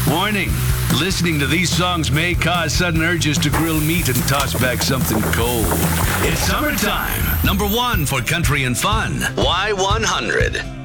Warning, listening to these songs may cause sudden urges to grill meat and toss back something cold. It's summertime. Number one for country and fun. Y100.